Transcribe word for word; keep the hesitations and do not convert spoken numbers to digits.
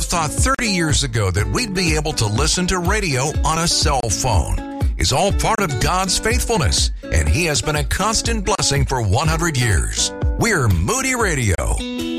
thought thirty years ago that we'd be able to listen to radio on a cell phone is all part of God's faithfulness, and He has been a constant blessing for one hundred years. We're Moody Radio.